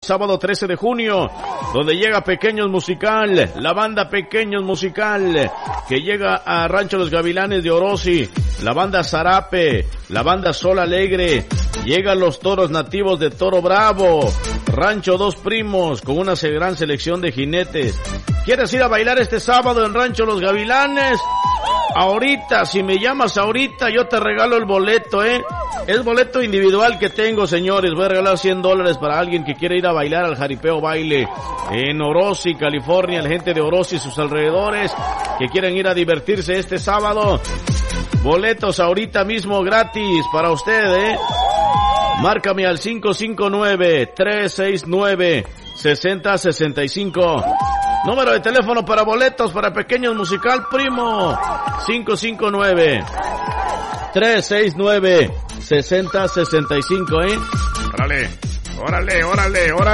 sábado 13 de junio, donde llega Pequeños Musical, la banda Pequeños Musical, que llega a Rancho Los Gavilanes de Orosi, la banda Zarape, la banda Sol Alegre, llegan los toros nativos de Toro Bravo, Rancho Dos Primos, con una gran selección de jinetes. ¿Quieres ir a bailar este sábado en Rancho Los Gavilanes? Ahorita, si me llamas ahorita, yo te regalo el boleto, Es boleto individual que tengo, señores. Voy a regalar $100 para alguien que quiera ir a bailar al Jaripeo Baile en Orosi, California. La gente de Orosi y sus alrededores que quieran ir a divertirse este sábado. Boletos ahorita mismo gratis para usted, Márcame al 559-369-6065. Número de teléfono para boletos para Pequeños Musical, primo. 559-369-6065, Órale.